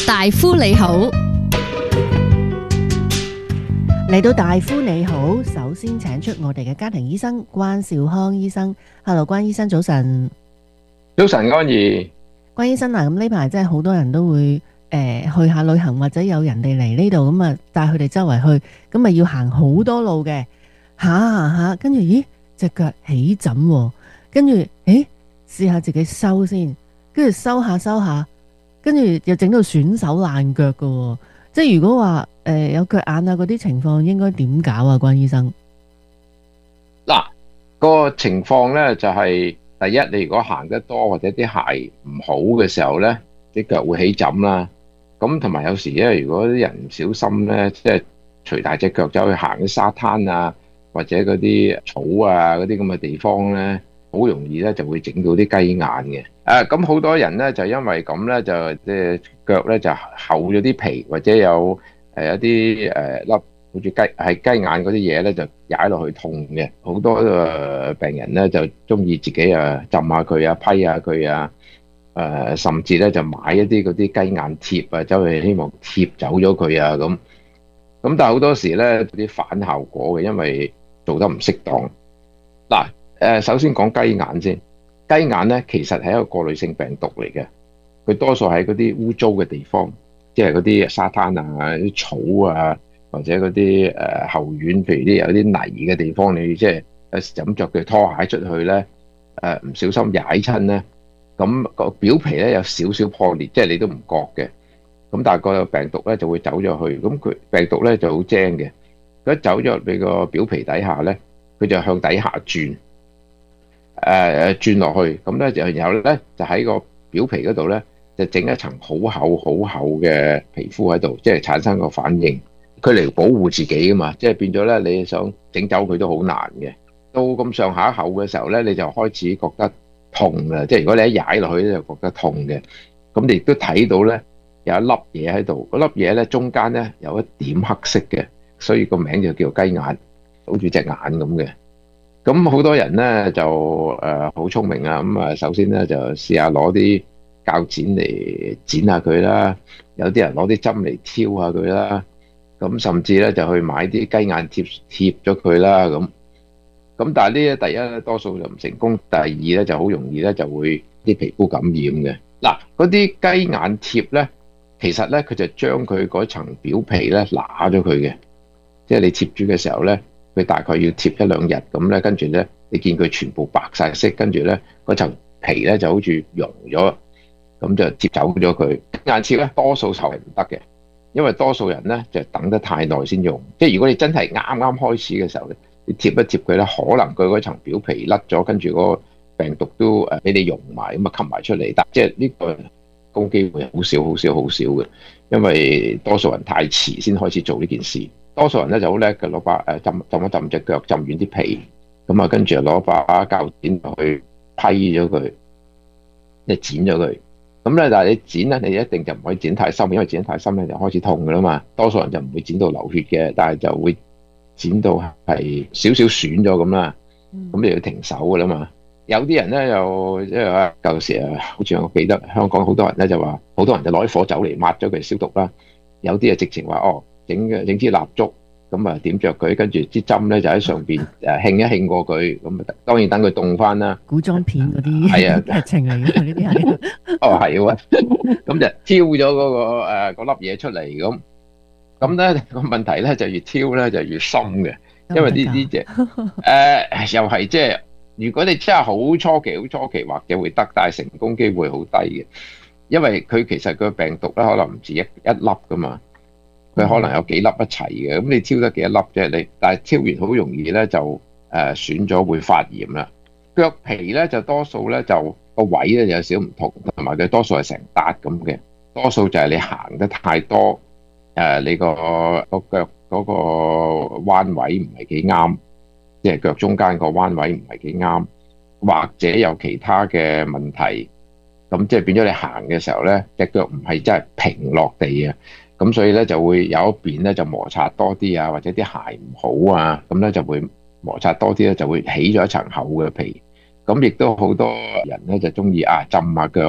大夫你好， 嚟到大夫你好，首先請出我哋嘅家庭醫生關兆康醫生。Hello， 關醫生早晨。 早晨安怡。 關醫生啊，咁呢排真係好多人都會去下旅行，或者有人哋嚟呢度咁啊，帶佢哋周圍去，咁啊要行好多路嘅，行下行下，跟住咦隻腳起疹喎，跟住試下自己收先，跟住收下，跟住又整到損手爛腳㗎喎。即係如果話有腳眼啊嗰啲情況，應該點搞啊？關醫生， 嗱，個情況咧就係第一，你如果行得多或者啲鞋唔好嘅時候咧，啲腳會起疹啦。咁同埋有時咧，如果啲人唔小心咧，即係除大隻腳走去行啲沙灘啊，或者嗰啲草啊嗰啲咁嘅地方咧，好容易咧就會整到啲雞眼嘅。咁好多人咧就因為咁咧，就即係腳咧就厚咗啲皮，或者有一啲粒好似雞眼嗰啲嘢咧，就踩落去痛嘅。好多病人咧就中意自己浸下佢啊，批下佢啊，甚至咧就買一啲嗰啲雞眼貼啊，走去希望貼走咗佢啊咁。咁但係好多時咧啲反效果嘅，因為做得唔適當。嗱，首先講雞眼先。雞眼咧其實係一個過濾性病毒嚟嘅，佢多數喺嗰啲污糟嘅地方，即係嗰啲沙灘啊、啲草啊，或者嗰啲後院，譬如啲有啲泥嘅地方，你即係有時咁着對拖鞋出去咧，唔小心踩親咧，咁個表皮咧有少少破裂，即係你都唔覺嘅。咁但係個病毒咧就會走咗去，咁佢病毒咧就好精嘅，佢一走咗入你個表皮底下咧，佢就向底下轉。轉落去，咁咧就然後咧就喺個表皮嗰度咧就整一層好厚嘅皮膚喺度，即係產生個反應。佢嚟保護自己噶嘛，即係變咗咧你想整走佢都好難嘅。到咁上下厚嘅時候咧，你就開始覺得痛啦，即係如果你一踩落去咧就覺得痛嘅。咁你亦都睇到咧有一粒嘢喺度，嗰粒嘢咧中間咧有一點黑色嘅，所以個名就叫雞眼，好似隻眼咁嘅。咁好多人咧就好聰明啊！咁首先咧就試下攞啲鉸剪嚟剪下佢啦，有啲人攞啲針嚟挑下佢啦，咁甚至咧就去買啲雞眼貼咗佢啦咁。咁但係呢第一咧多數就唔成功，第二咧就好容易咧就會啲皮膚感染嘅。嗱，嗰啲雞眼貼咧，其實咧佢就將佢嗰層表皮咧揦咗佢嘅，即係你貼住嘅時候咧。佢大概要貼一兩日咁咧，跟住咧你見佢全部白晒色，跟住咧嗰層皮咧就好似溶咗，咁就貼走咗佢。眼貼咧多數就係唔得嘅，因為多數人咧就等得太耐先用。即係如果你真係啱啱開始嘅時候咧，你貼一貼佢咧，可能佢嗰層表皮甩咗，跟住嗰個病毒都俾你溶埋，咁啊吸埋出嚟。但即係呢個機會好少嘅，因為多數人太遲先開始做呢件事。多數人咧就好叻嘅，攞把浸隻腳，浸軟啲皮，咁啊跟住攞把鉸剪去批咗佢，即係剪咗佢。咁咧，但係你剪咧，你一定就唔可以剪太深，因為剪得太深咧就開始痛噶啦嘛。多數人就唔會剪到流血嘅，但係就會剪到係少少損咗咁啦。咁你要停手噶啦嘛。有啲人咧又即係話舊時啊，好似我記得香港好多人咧就話，好多人就攞啲火酒嚟抹咗佢消毒啦。有啲啊直情話整支蠟燭，咁啊點着佢，跟住支針咧就喺上邊興一興過佢，咁啊當然等佢凍翻啦。 古裝片嗰啲係啊劇情嚟嘅呢啲係。 係喎，咁就挑咗嗰粒嘢出嚟咁咧個問題咧就越挑咧就越深嘅，因為呢隻又係即係如果你真係好初期或者會得，但係成功機會好低嘅，因為佢其實個病毒咧可能唔止一粒噶嘛。佢可能有幾粒一齊嘅，咁你挑得幾多粒啫？但係挑完好容易咧就損咗，會發炎啦。腳皮咧就多數咧就個位咧有少唔同，同埋佢多數係成笪咁嘅。多數就係你行得太多，你個腳嗰個彎位唔係幾啱，即係腳中間個彎位唔係幾啱，或者有其他嘅問題，咁即係變咗你行嘅時候咧，隻腳唔係真係平落地啊。咁所以咧就會有一邊咧就摩擦多啲啊，或者啲鞋唔好啊，咁咧就會摩擦多啲咧，就會起咗一層厚嘅皮。咁亦都好多人咧就中意浸下腳，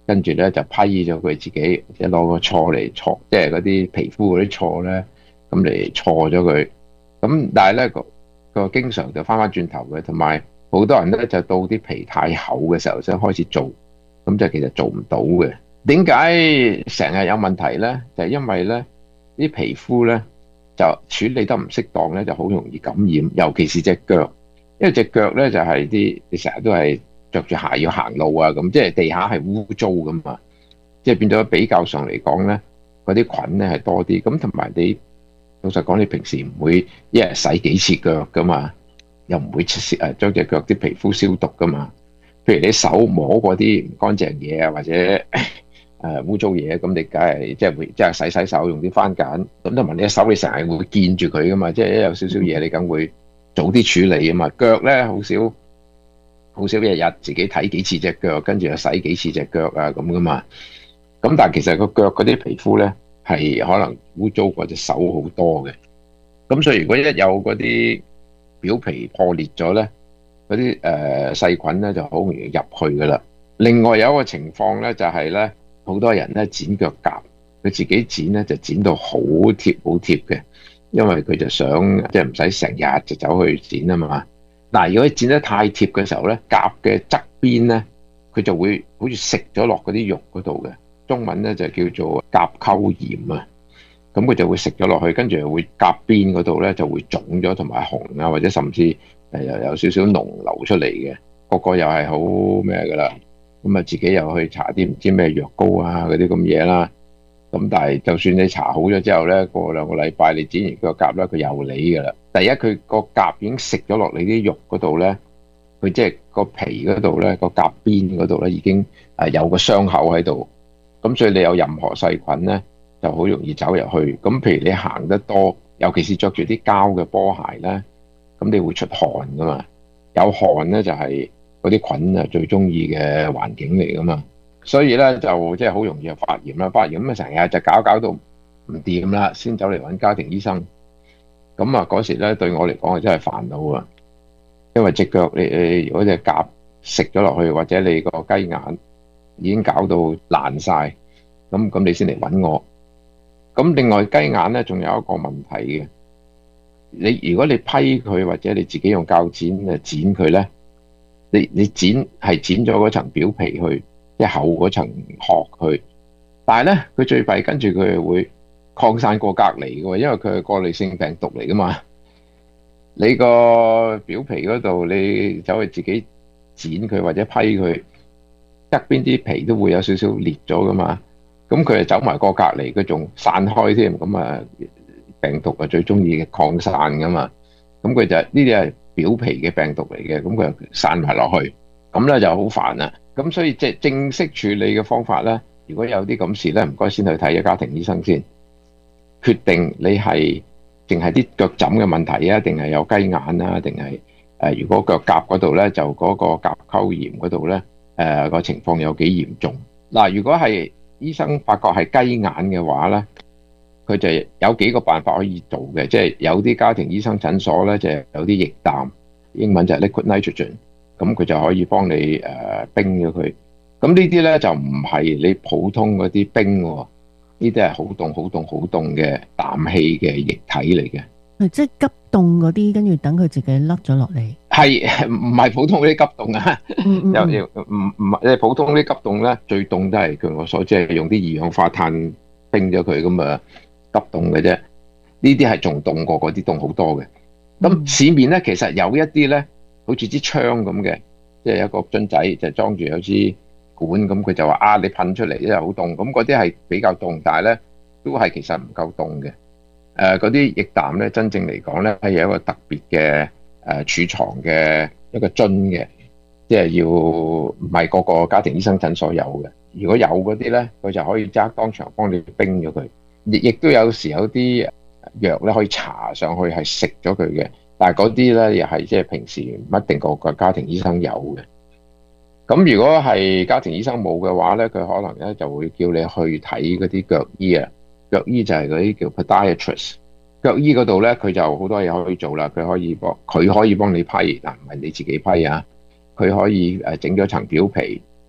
跟住咧就批咗佢自己，即係攞個錯嚟錯，即係嗰啲皮膚嗰啲錯咧，咁嚟錯咗佢。咁但係咧個經常就翻轉頭嘅，同埋好多人咧就到啲皮太厚嘅時候先開始做，咁就其實做唔到嘅。點解成日有問題咧？就係因為咧啲皮膚咧就處理得唔適當咧，就好容易感染，尤其是隻腳，因為隻腳咧就係你成日都係着住鞋要行路啊，咁即係地下係污糟噶嘛，即係變咗比較上嚟講咧，嗰啲菌咧係多啲，咁同埋你老實講，你平時唔會一日洗幾次腳噶嘛，又唔會將隻腳啲皮膚消毒噶嘛。譬如你手摸嗰啲唔乾淨嘢啊，或者污糟嘢，咁你梗係即係會即係洗手用啲番梘，咁同埋你隻手你成日會見住佢噶嘛，即係一有少少嘢你梗會早啲處理啊嘛。腳咧好少一日自己睇幾次隻腳，跟住又洗幾次隻腳啊咁噶嘛。咁但係其實個腳嗰啲皮膚咧係可能污糟過隻手好多嘅。咁所以如果一有嗰啲表皮破裂咗咧，嗰啲細菌咧就好容易入去噶啦。另外有一個情況咧就係咧，好多人咧剪腳甲，佢自己剪咧就剪到好貼好貼嘅，因為佢就想即係唔使成日就走去剪啊嘛。嗱，如果你剪得太貼嘅時候咧，甲嘅側邊咧，佢就會好似食咗落嗰啲肉嗰度嘅。中文咧就叫做甲溝炎啊。咁佢就會食咗落去，跟住會甲邊嗰度咧就會腫咗同埋紅啊，或者甚至又有少少膿流出嚟嘅。個又係好咩噶啦，咁啊自己又去搽啲唔知咩藥膏啊嗰啲咁嘢啦。咁但係就算你搽好咗之後咧，過2個禮拜你剪完個甲咧，佢又嚟噶啦。第一，佢個甲已經食咗落你啲肉嗰度咧，佢即係個皮嗰度咧，個甲邊嗰度咧已經有個傷口喺度，咁所以你有任何細菌咧就好容易走入去。咁譬如你行得多，尤其是着住啲膠嘅波鞋咧，咁你會出汗噶嘛，有汗咧就係嗰啲菌啊最中意嘅環境嚟噶嘛。所以咧就即係好容易就發炎啦，發炎咁啊成日就搞到唔掂啦，先走嚟揾家庭醫生。咁啊嗰時咧對我嚟講係真係煩惱啊，因為隻腳你如果隻甲食咗落去，或者你個雞眼已經搞到爛晒，咁你先嚟揾我。咁另外雞眼咧仲有一個問題嘅，如果你批佢或者你自己用鉸剪剪佢咧，你剪係剪咗嗰層表皮去，即係厚嗰層殼去，但係咧佢最弊跟住佢係會擴散過隔離嘅，因為佢係過濾性病毒嚟噶嘛。你個表皮嗰度你走去自己剪佢或者批佢，側邊啲皮都會有少少裂咗噶嘛。咁佢就走埋過隔離，佢仲散開添，咁啊病毒啊最中意擴散噶嘛。咁佢就呢啲係表皮嘅病毒嚟嘅，咁佢就散埋落去，咁咧就好煩啦。咁所以即係正式處理嘅方法咧，如果有啲咁事咧，唔該先去睇家庭醫生先，決定你係淨係啲腳枕嘅問題啊，定係有雞眼啊，定係如果腳甲嗰度咧就嗰個甲溝炎嗰度咧個情況有幾嚴重。嗱，如果係醫生發覺係雞眼嘅話咧，佢就有幾個辦法可以做嘅，即係有啲家庭醫生診所咧就有啲液氮，英文就係 liquid nitrogen，咁佢就可以幫你冰咗佢。咁呢啲咧就唔係你普通嗰啲冰喎，呢啲係好凍、好凍、好凍嘅氮氣嘅液體嚟嘅。 即係急凍嗰啲，跟住等佢自己甩咗落嚟。 係唔係普通嗰啲急凍啊？又唔係，即係普通啲急凍咧，最凍都係據我所知係用啲二氧化碳冰咗佢咁啊，急凍嘅啫。呢啲係仲凍過嗰啲凍好多嘅。咁市面咧其實有一啲咧，好似支槍咁嘅，即係一個樽仔就裝住有支管，咁佢就話你噴出嚟咧好凍，咁嗰啲係比較凍，但係咧都係其實唔夠凍嘅。嗰啲液氮咧，真正嚟講咧係有一個特別嘅儲藏嘅一個樽嘅，即係要唔係個個家庭醫生診所有嘅。如果有嗰啲咧，佢就可以即刻當場幫你冰咗佢。亦都有時有啲藥咧可以搽上去係食咗佢嘅，但係嗰啲咧又係即係平時唔一定個個家庭醫生有嘅。咁如果係家庭醫生冇嘅話咧，佢可能咧就會叫你去睇嗰啲腳醫啊。腳醫就係嗰啲叫 podiatrist， 腳醫嗰度咧佢就好多嘢可以做啦，佢可以幫你批，但唔係你自己批啊，佢可以整咗層表皮，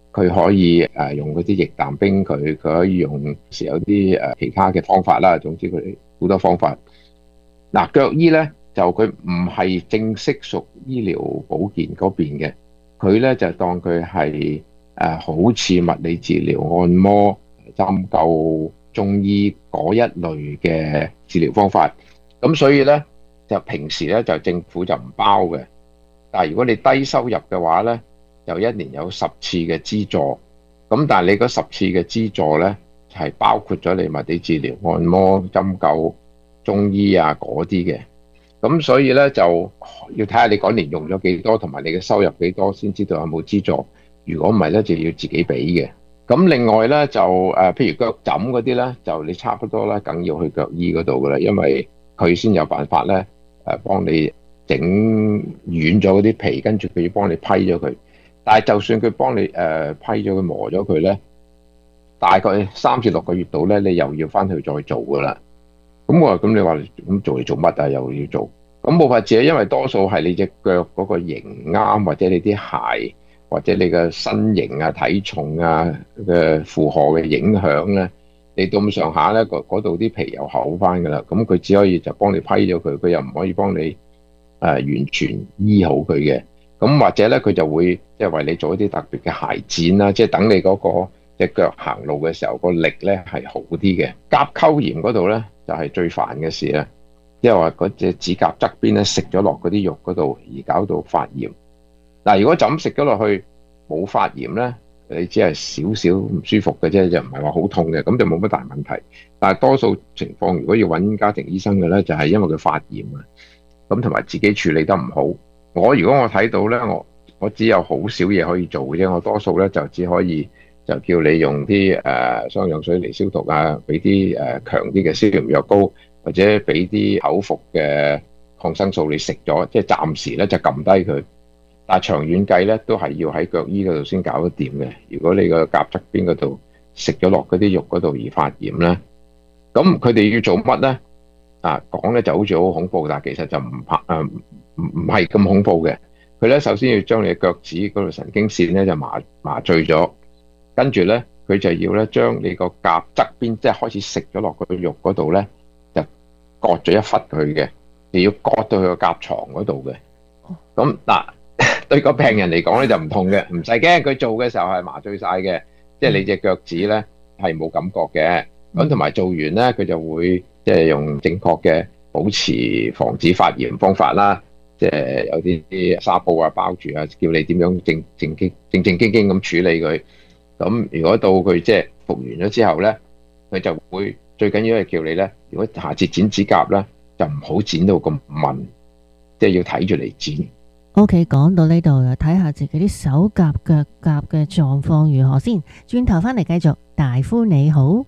佢可以用嗰啲液氮冰，佢可以用有啲其他嘅方法啦。總之佢哋好多方法。嗱，腳醫咧就佢唔係正式屬醫療保健嗰邊嘅，佢咧就當佢係好似物理治療、按摩、針灸、中醫嗰一類嘅治療方法。咁所以咧就平時咧就政府就唔包嘅，但係如果你低收入嘅話咧，就一年有10次嘅資助。咁但係你嗰10次嘅資助咧係包括咗你物理治療、按摩、針灸、中醫啊嗰啲嘅。咁所以咧就要睇下你嗰年用咗幾多，同埋你嘅收入幾多，先知道有冇資助。如果唔係咧，就要自己俾嘅。咁另外咧就譬如腳枕嗰啲咧，就你差不多啦，梗要去腳醫嗰度噶啦，因為佢先有辦法咧幫你整軟咗嗰啲皮，跟住佢要幫你批咗佢。但係就算佢幫你批咗佢磨咗佢咧，大概3至6個月度咧，你又要翻去再做噶啦。咁我話咁你話咁做嚟做乜啊？又要做，咁冇法子啊，因為多數係你隻腳嗰個型啱，或者你啲鞋，或者你嘅身形啊、體重啊嘅負荷嘅影響咧，你到咁上下咧，嗰度啲皮又厚翻噶啦。咁佢只可以就幫你批咗佢，佢又唔可以幫你完全醫好佢嘅。咁或者咧，佢就會即係為你做一啲特別嘅鞋墊啦，即係等你嗰個隻腳行路嘅時候個力咧係好啲嘅。甲溝炎嗰度咧就係最煩嘅事啦，因為話嗰隻指甲側邊咧食咗落嗰啲肉嗰度而搞到發炎。嗱，如果就咁食咗落去冇發炎咧，你只係少少唔舒服嘅啫，就唔係話好痛嘅，咁就冇乜大問題。但係多數情況如果要揾家庭醫生嘅咧，就係因為佢發炎啊，咁同埋自己處理得唔好。如果我睇到咧，我只有好少嘢可以做嘅啫，我多數咧就只可以就叫你用啲雙氧水嚟消毒啊，俾啲強啲嘅消炎藥膏，或者俾啲口服嘅抗生素你食咗，即係暫時咧就撳低佢。但係長遠計咧，都係要喺腳醫嗰度先搞得掂嘅。如果你個甲側邊嗰度食咗落嗰啲肉嗰度而發炎咧，咁佢哋要做乜咧？講咧就好似好恐怖，但係其實就唔係咁恐怖嘅。佢咧首先要將你嘅腳趾嗰度神經線咧就麻醉咗，跟住咧佢就要咧將你個甲側邊即係開始食咗落個肉嗰度咧，就割咗一忽佢嘅，你要割到佢個甲床嗰度嘅。咁對個病人嚟講咧就唔痛嘅，唔使驚。佢做嘅時候係麻醉晒嘅，即係你隻腳趾咧係冇感覺嘅。咁同埋做完咧，佢就會即係用正確嘅保持防止發炎方法啦，即係有啲紗布啊包住啊，叫你點樣正正經咁處理佢。咁如果到佢即係復完咗之後咧，佢就會最緊要係叫你咧，如果下次剪指甲咧，就唔好剪到咁密，即係要睇住嚟剪。 OK， 講到呢度，睇下自己啲手甲、腳甲嘅狀況如何先。轉頭返嚟繼續，大夫你好。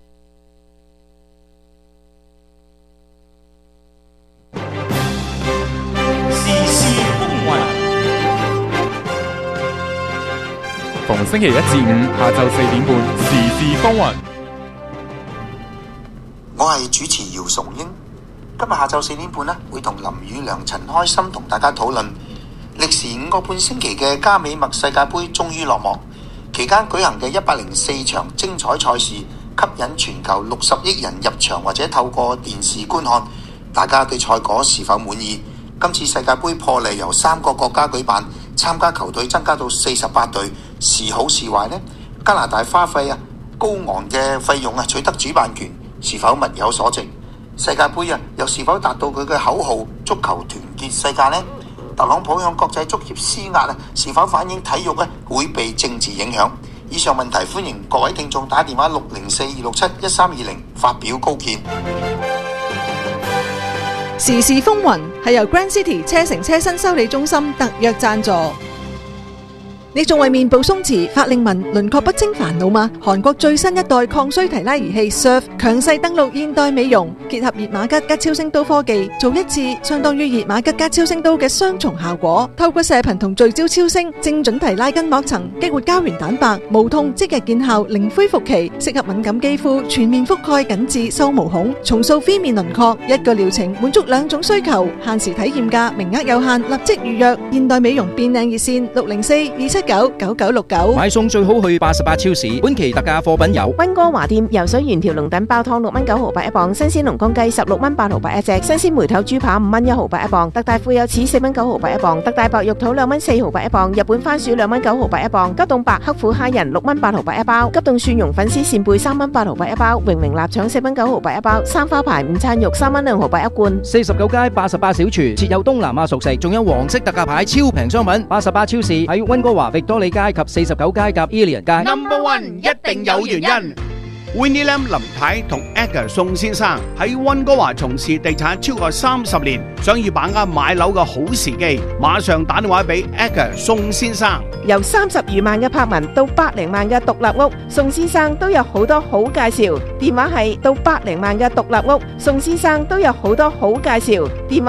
時事風雲，逢星期1至5下晝4點半，時事風雲。 我係主持姚崇英，今日下晝4點半呢，會同林宇良、陳開心同大家討論。歷時5個半星期嘅加美麥世界盃終於落幕，期間舉行嘅104場精彩賽事，吸引全球60億人入場或者透過電視觀看。大家對賽果是否滿意？今次世界盃破例由3個國家舉辦，參加球隊增加到48隊，是好是壞呢？加拿大花費高昂嘅費用取得主辦權，是否物有所值？世界盃又是否達到佢嘅口號足球團結世界呢？特朗普向國際足協施壓是否反映體育會被政治影響？以上問題歡迎各位聽眾打電話604-267-1320發表高見。 時事風雲係由 Grand City 車城車新修理中心特約贊助。你仲為面部鬆弛、法令紋、輪廓不清煩惱嗎？韓國最新一代抗衰提拉儀器 Surf 強勢登陸現代美容，結合熱瑪吉加超聲刀科技，做一次相當於熱瑪吉加超聲刀嘅雙重效果。透過射頻同聚焦超聲，精準提拉筋膜層，激活膠原蛋白，無痛即日見效，零恢復期，適合敏感肌膚，全面覆蓋緊致收毛孔，重塑 V 面輪廓。一個療程滿足2種需求，限時體驗價，名額有限，立即預約。現代美容變靚熱線604-27 3199969。 買餸最好去88超市，本期特價貨品有溫哥華店游水原條龍躉包湯6蚊9毫8一磅，新鮮龍江雞16蚊8毫8一隻，新鮮梅頭豬扒5蚊1毫8一磅，特大富有柿4蚊9毫8一磅，特大白玉肚2蚊4毫8一磅，日本番薯2蚊9毫8一磅，急凍白黑虎蝦仁6蚊8毫8一包，急凍蒜蓉粉絲扇貝3蚊8毫8一包，榮榮臘腸4蚊9毫8一包，三花牌午餐肉3蚊2毫8一罐。 49街88小廚設有東南亞熟食，仲有黃色特價牌超平商品。88超市喺溫哥華域多利街及49街及 Ilian 街。 Number One 一定有原因。Winnie Lam 林太同 Edgar 宋先生喺溫哥華從事地產超過30年，想要把握買樓嘅好時機，馬上打電話俾 Edgar 宋先生。 由30餘萬嘅柏文到百零萬嘅獨立屋，宋先生都有好多好介紹。電話係到百零萬嘅獨立屋，宋先生都有好多好介紹。電話